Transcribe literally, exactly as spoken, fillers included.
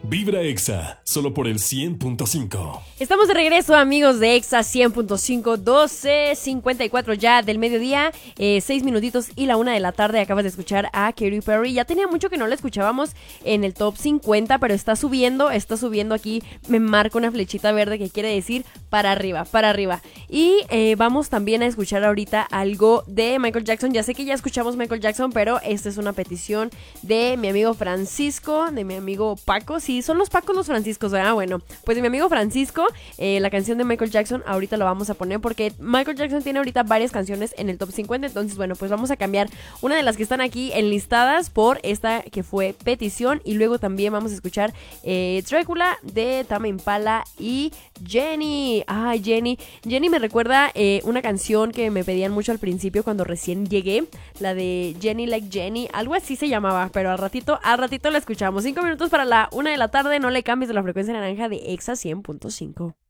Vibra Exa, solo por el cien punto cinco. Estamos de regreso, amigos de Exa cien punto cinco, doce cincuenta y cuatro ya del mediodía, eh, seis minutitos y la una de la tarde. Acabas de escuchar a Katy Perry. Ya tenía mucho que no la escuchábamos en el top cincuenta, pero está subiendo, está subiendo aquí. Me marca una flechita verde que quiere decir para arriba, para arriba. Y eh, vamos también a escuchar ahorita algo de Michael Jackson. Ya sé que ya escuchamos Michael Jackson, pero esta es una petición de mi amigo Francisco, de mi amigo Paco. Sí, son los Pacos los Franciscos, ¿verdad? Bueno, pues de mi amigo Francisco, eh, la canción de Michael Jackson, ahorita la vamos a poner porque Michael Jackson tiene ahorita varias canciones en el top cincuenta, entonces bueno, pues vamos a cambiar una de las que están aquí enlistadas por esta que fue petición, y luego también vamos a escuchar eh, Drácula de Tame Impala y Jenny. Ay, Jenny. Jenny me recuerda eh, una canción que me pedían mucho al principio cuando recién llegué, la de Jenny Like Jenny, algo así se llamaba, pero al ratito, al ratito la escuchamos. Cinco minutos para la una de la tarde, no le cambies de la frecuencia naranja de Exa cien punto cinco.